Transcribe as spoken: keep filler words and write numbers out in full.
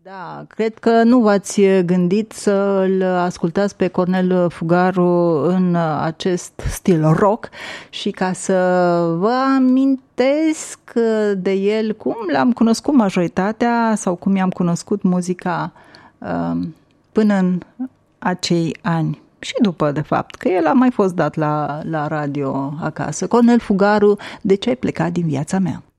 Da, cred că nu v-ați gândit să-l ascultați pe Cornel Fugaru în acest stil rock și ca să vă amintesc de el cum l-am cunoscut majoritatea sau cum i-am cunoscut muzica până în acei ani. Și după, de fapt, că el a mai fost dat la, la radio acasă. Cornel Fugaru, de ce ai plecat din viața mea?